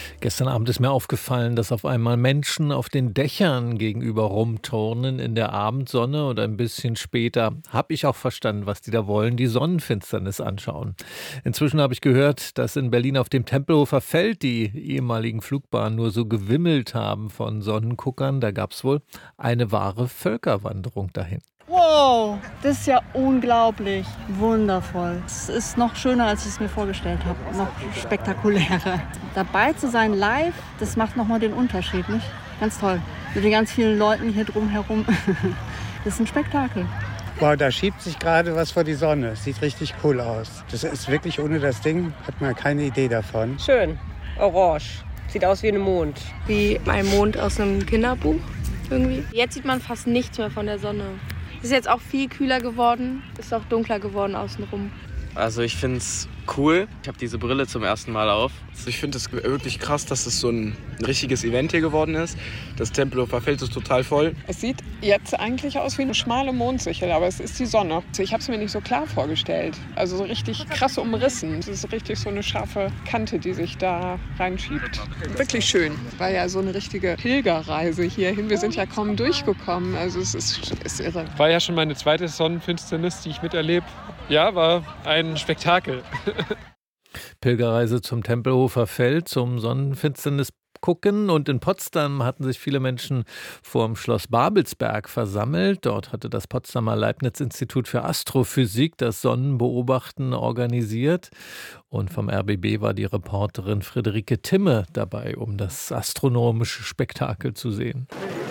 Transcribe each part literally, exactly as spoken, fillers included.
Gestern Abend ist mir aufgefallen, dass auf einmal Menschen auf den Dächern gegenüber rumturnen in der Abendsonne und ein bisschen später habe ich auch verstanden, was die da wollen, die Sonnenfinsternis anschauen. Inzwischen habe ich gehört, dass in Berlin auf dem Tempelhofer Feld die ehemaligen Flugbahnen nur so gewimmelt haben von Sonnenguckern. Da gab es wohl eine wahre Völkerwanderung dahin. Wow, das ist ja unglaublich, wundervoll. Es ist noch schöner, als ich es mir vorgestellt habe, noch spektakulärer. Dabei zu sein live, das macht nochmal den Unterschied, nicht? Ganz toll. Mit den ganz vielen Leuten hier drumherum. Das ist ein Spektakel. Wow, da schiebt sich gerade was vor die Sonne. Sieht richtig cool aus. Das ist wirklich ohne das Ding, hat man keine Idee davon. Schön, orange. Sieht aus wie ein Mond. Wie ein Mond aus einem Kinderbuch irgendwie. Jetzt sieht man fast nichts mehr von der Sonne. Es ist jetzt auch viel kühler geworden, ist auch dunkler geworden außenrum. Also ich finde es cool. Ich habe diese Brille zum ersten Mal auf. Also ich finde es wirklich krass, dass es so ein, ein richtiges Event hier geworden ist. Das Tempelhofer Feld ist total voll. Es sieht jetzt eigentlich aus wie eine schmale Mondsichel, aber es ist die Sonne. Ich habe es mir nicht so klar vorgestellt. Also so richtig krass umrissen. Es ist richtig so eine scharfe Kante, die sich da reinschiebt. Wirklich schön. War ja so eine richtige Pilgerreise hierhin. Wir sind ja kaum durchgekommen. Also es ist, ist irre. War ja schon meine zweite Sonnenfinsternis, die ich miterlebe. Ja, war ein Spektakel. Pilgerreise zum Tempelhofer Feld, zum Sonnenfinsternis gucken. Und in Potsdam hatten sich viele Menschen vorm Schloss Babelsberg versammelt. Dort hatte das Potsdamer Leibniz-Institut für Astrophysik das Sonnenbeobachten organisiert. Und vom R B B war die Reporterin Friederike Timme dabei, um das astronomische Spektakel zu sehen.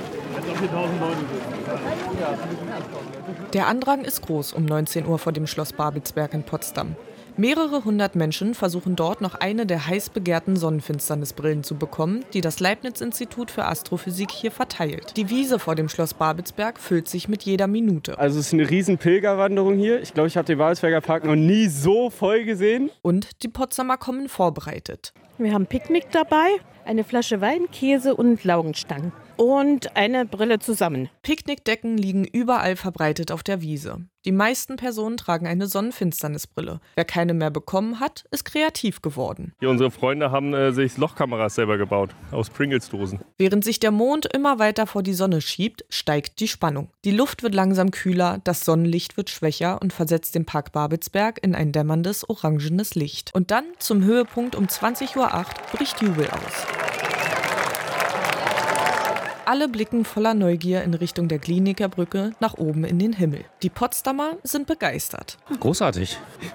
Der Andrang ist groß um neunzehn Uhr vor dem Schloss Babelsberg in Potsdam. Mehrere hundert Menschen versuchen dort noch eine der heiß begehrten Sonnenfinsternisbrillen zu bekommen, die das Leibniz-Institut für Astrophysik hier verteilt. Die Wiese vor dem Schloss Babelsberg füllt sich mit jeder Minute. Also es ist eine riesen Pilgerwanderung hier. Ich glaube, ich habe den Babelsberger Park noch nie so voll gesehen. Und die Potsdamer kommen vorbereitet. Wir haben Picknick dabei, eine Flasche Wein, Käse und Laugenstangen. Und eine Brille zusammen. Picknickdecken liegen überall verbreitet auf der Wiese. Die meisten Personen tragen eine Sonnenfinsternisbrille. Wer keine mehr bekommen hat, ist kreativ geworden. Hier, unsere Freunde haben äh, sich Lochkameras selber gebaut, aus Pringles-Dosen. Während sich der Mond immer weiter vor die Sonne schiebt, steigt die Spannung. Die Luft wird langsam kühler, das Sonnenlicht wird schwächer und versetzt den Park Babelsberg in ein dämmerndes, orangenes Licht. Und dann, zum Höhepunkt um zwanzig Uhr acht, bricht Jubel aus. Alle blicken voller Neugier in Richtung der Glienickerbrücke nach oben in den Himmel. Die Potsdamer sind begeistert. Großartig.